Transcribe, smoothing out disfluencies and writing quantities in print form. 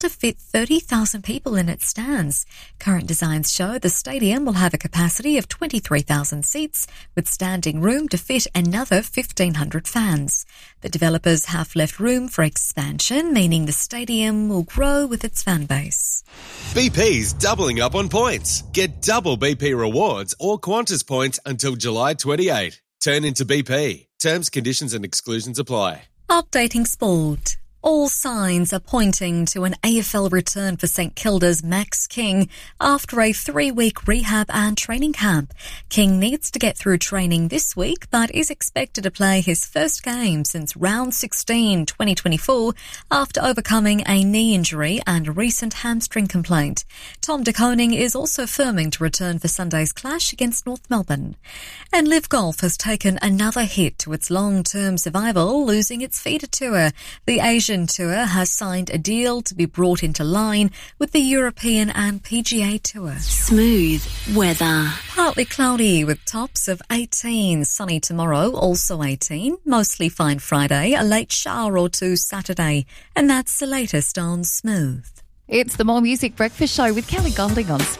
to fit 30,000 people in its stands. Current designs show the stadium will have a capacity of 23,000 seats, with standing room to fit another 1,500 fans. The developers have left room for expansion, meaning the stadium will grow with its fan base. BP's doubling up on points. Get double BP rewards or Qantas points until July 28. Turn into BP. Terms, conditions and exclusions apply. Updating sport. All signs are pointing to an AFL return for St Kilda's Max King after a 3-week rehab and training camp. King needs to get through training this week but is expected to play his first game since round 16 2024 after overcoming a knee injury and a recent hamstring complaint. Tom De Koning is also firming to return for Sunday's clash against North Melbourne. And Live Golf has taken another hit to its long-term survival, losing its feeder tour. The Asian Tour has signed a deal to be brought into line with the European and PGA Tour. Smooth weather. Partly cloudy with tops of 18. Sunny tomorrow, also 18. Mostly fine Friday, a late shower or two Saturday. And that's the latest on Smooth. It's the More Music Breakfast Show with Kelly Golding on Smooth.